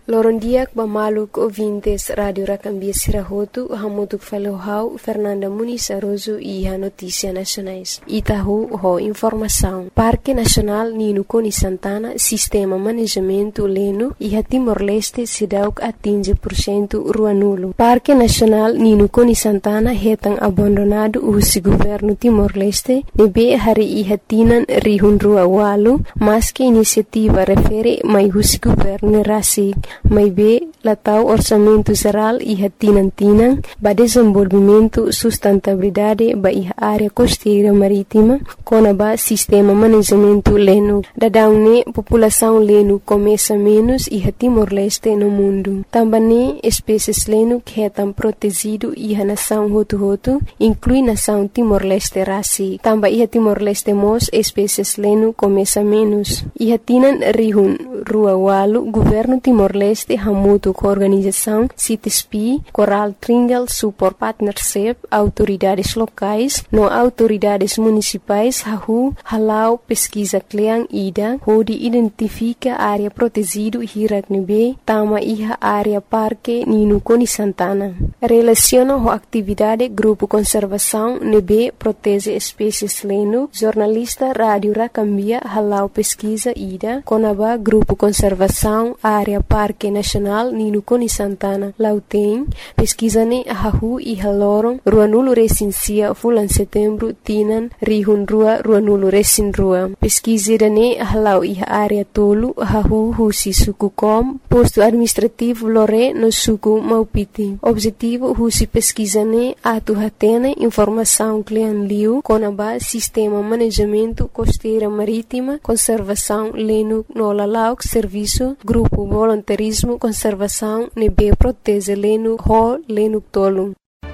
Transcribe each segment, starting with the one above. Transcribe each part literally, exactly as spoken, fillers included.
Lorondiak Bamaluk ouvintes Rádio Racambia Sirahotu, Hamutuk Falohau, Fernanda Muniz Aroso e a Notícia Nacionais. Itahu, ho informação. Parque Nacional Nino Coni Santana, Sistema Manejamento Leno e a Timor-Leste Sidauk atinge por cento Ruanulo. Parque Nacional Nino Coni Santana retan abandonado o governo Timor-Leste, nebe hari ihatinan rihun rua walu, mas que iniciativa refere mai o governo Rasik. Mai be latau orçamento geral e hatinantinang ba desenvolvimento sustentabilidade ba iha área costeira marítima kona ba sistema manejamento leno. Dadaune população leno começa menos e Timor-Leste no mundo. Também espécies leno que etam protegido e a nação hotu-hotu inclui nação Timor-Leste rasi. Também iha Timor-Leste mos espécies leno começa menos. Iha tinan rihun rua walu governo Timor-Leste hamutu com organização C T S P, Coral Triangle Support Partnership, autoridades locais, no autoridades municipais, hahu, halau pesquisa kleang ida, hodi identifica área protegido hiraknebe, tama iha área parque Nino Coni Santana. Relaciona a atividade grupo conservação nebe protege espécies leno, jornalista Rádio Racambia halau pesquisa ida, conaba grupo conservação área parque Nacional Nino Coni Santana. Lautém, pesquisa-ne ahahu e haloron, Ruanulo Recensia fulan setembro, tinan, rihun rua, Ruanulo Recin rua. Pesquisa-ne ahalau e área tolo, ahahu husi suku com, posto administrativo lore no suku maupiti. Objetivo husi pesquisa-ne atu hatene informação clian liu, conaba sistema manejamento costeira marítima, conservação leno no lalauk serviço, grupo voluntarismo conservação nebe protege leno ho leno tolo.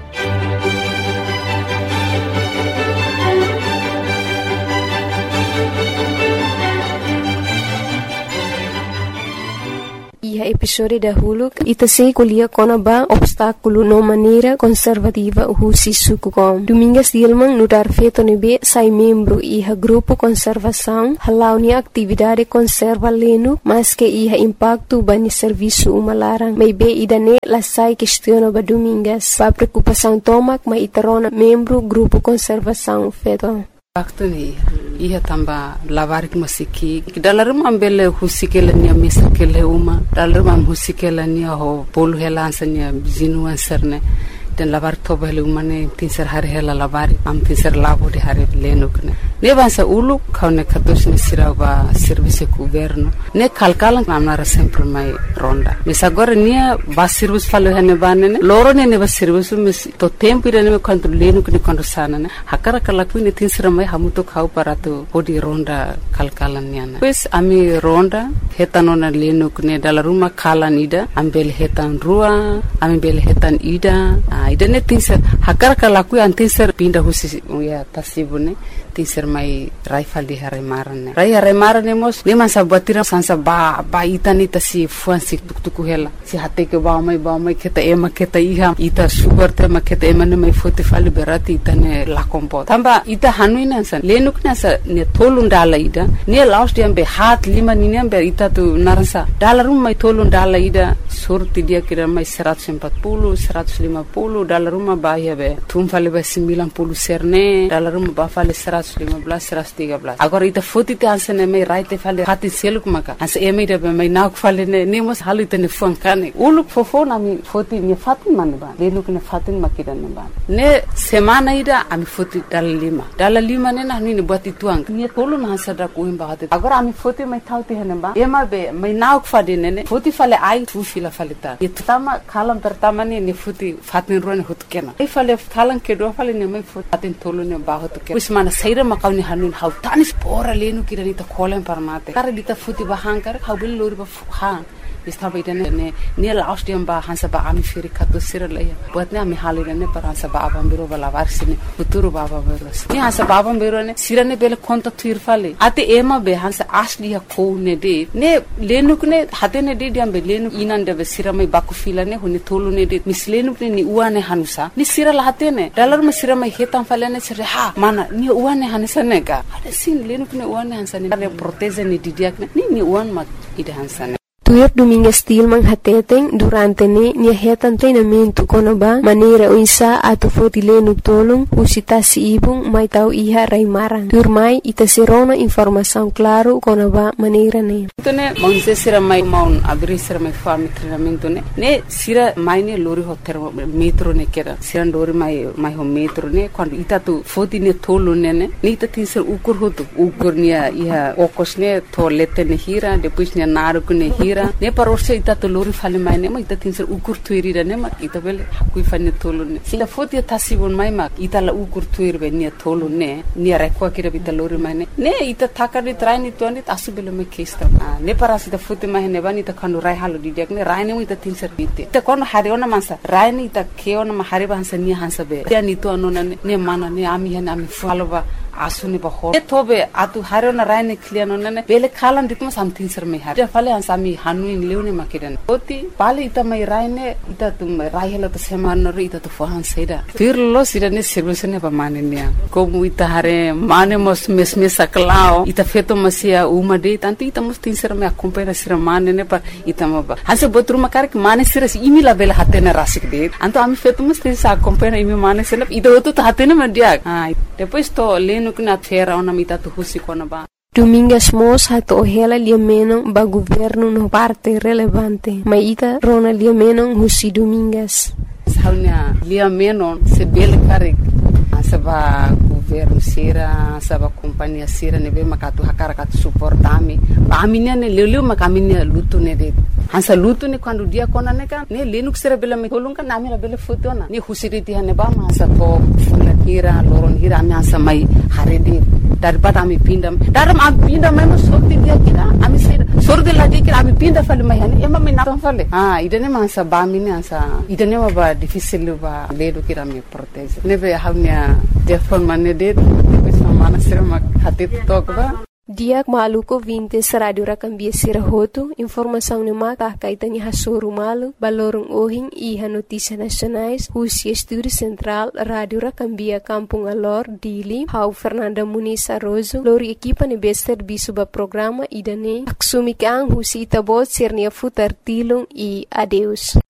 E a episódio da Huluk ita se colhia conaba obstáculo no maneira conservativa husi sukukom. Domingas Dilman no dar feito nebe sai membro e a grupo conservação halau ni atividade conserva leno mas que iha impacto bani serviço umalarang. Mai be idane la sai questiona ba domingas pa preocupação tomak mai itarona membro grupo conservação feito. Waktu ni ia tamba lavarik masiki dalam ambele husikela ni misa kele uma dalam am husikela ni ho polu helansa ni zinu anserne dan lavar toba hele umane tinser hari hela lavari am tinser lavo de hari lenukne ne bansa ulu kaune kados ni sirava service governo ne kalkalan amnara sempre mai ronda mesa agora nia ba service falo hene banene loro ne ne ba service mes to tempo ire ne quanto lenukne quando sana ne hakara kala ku ne tinser mai hamuto khau paratu odi ronda kalkalan niana pues ami ronda hetanona lenukne dala ruma kalan ida ambel hetan rua ambel hetan ida ida ne tinser hakara kala ku an tinser pinda husi ya tasibune tinser mai raifal di hari marane rai hari marane mos lima sabatira sansa ba ba itani tasi fuansi tuktuku hela si hate ke ba mai ba mai keta ema keta iha ita sugar te ma keta ema ne mai fote fali berati itane la kompo tamba ita hanuina san lenukna sa ne tolun dala ida ne last diam be hat lima ni ne be ita tu narasa dala rum mai tolun dala ida surti dia kira mai seratus empat puluh seratus lima puluh dala ruma ba ya be tum fali be sembilan puluh serne dala ruma ba fali seratus lima belas seratus tiga belas agora ita fote te ansene mai raite fali hati seluk maka as eme de be mai nak fali ne ne mos halite ne fuankane uluk fofo na mi fote ni fatin man ba lenuk ne fatin makidan ba ne semana ida ami fote dala lima dala lima ne na ni buat ituang ni tolu na sada ko imba hate agora ami fote mai thauti hene ba ema be mai nak fadi ne ne fote fale ai tu fila falita itu tama kalam pertama ne ne fote fatin ron hot kena ai fale thalang ke do fale ne mai fote fatin tolu ne ba hot kena usmana saira makawni hanun hau tanis pora lenu kirani ta kholen parmate kare dita fote ba hankar khawbil lori ba ha istaba idane ne ne last diam ba hansa ba ami firi kato siralaya buat ne ami halire ne par hansa ba abam biro bala varsine uturu baba beros ne hansa baba biro ne sirane bele konta tuir fale ate ema be hansa asli ha ko ne de ne lenuk ne hate ne de diam be lenu inan de be siramai baku fila ne hone tolu ne de mislenuk ne ni uane hanusa ni sirala hate ne dalar me siramai hetam fale ne sire ha mana ni uane hanusa ne ga ade sin lenuk ne uane hansa ne proteze ne didiak ne ni ni uan mak ide hansa ne Tuir Domingas Tilman hateteng durante ne nia hetan treinamento konaba maneira o insa ato fotile nuk tolong usita si ibung mai tau iha raimarang. Tuir mai ita serona informação claro konaba maneira ne. Tone monse sira mai maun abri sira mai fami treinamento ne. Ne sira mai ne lori ho metro ne kera. Sira lori mai mai ho metro ne quando ita tu foti ne tolo ne ne. Ne ita tin sir ukur hotu ukur nia iha okos ne to lete ne hira depois ne naruku ne hira. Ne parorse ita to lori fale mai ne ma ita tin sir ukur tuiri ne ma ita bele hakui fane tolo ne. Sila foti tasibon mai ma ita la ukur tuiri be nia tolo ne nia rekwa kira bita lori mai ne. Ne ita takari traini tuani asu bele me kesta. Ne parasi ita foti mai ne bani ita kanu rai halu didiak ne rai ne ita tin sir bite. Ita kono hari ona mansa rai ne ita ke ona ma hari ba hansa nia hansa be. Dia ni to anona ne ne mana ne ami hene ami faloba asuni ba ho. Ne tobe atu hari ona rai ne klian ona ne bele kalan ditma something sir me hari. Dia fale hansa ami hanu in leune makidan. Oti pali ita mai rai ne ita tum rai hela to seman ro ita to fohan seda. Firlo sira ne servisene ba mane nia. Komu ita hare mane mos mes mes saklao ita feto masia uma de tanto ita mos tin sira me acompanha sira mane ne pa ita ma ba. Hansa botru makar ke mane sira imi la bela hatena rasik de. Anto ami feto mos tin sa acompanha imi mane sira ita oto to hatena ma dia. Ah depois to leno kna fera ona mita to husi kona ba. Domingas Mos hato ohela liamenon ba governo no parte relevante. Maita rona liamenon husi Domingas. Saunya liamenon se bele karik saba governo sira saba companhia sira nebe makatu hakara katu suportami ba aminia ne leleu makaminia lutu ne de hansa lutu ne quando dia kona ne kan ne lenuk sira bela me kolunga namira bela fotona ne husiriti hane ba ma sa to fula hira loron hira ami hansa mai harede daripada ami pindam daram ami pindam mai sorti dia kira ami sira sorti lagi kira ami pinda fale mai hane ema me na fale ah idene ma hansa ba mini hansa idene ma ba difícil ba ledo kira me protege nebe hamnya telefon mane de bisa mana sira mak hati tokba. Diak maluko vintes radio rakambia sirahoto informação ne mata kaitani hasoru malu balorong ohing iha notícia nacionais husi estúdio central radio rakambia Kampung Alor Dili hau Fernanda Muniz Arrozo lori equipa ne bester bisuba programa idane aksumikang husi itabot sirnia futar tilung e adeus.